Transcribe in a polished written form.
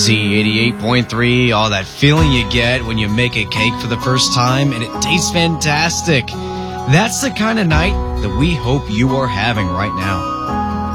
Z88.3, all that feeling you get when you make a cake for the first time and it tastes fantastic. That's the kind of night that we hope you are having right now.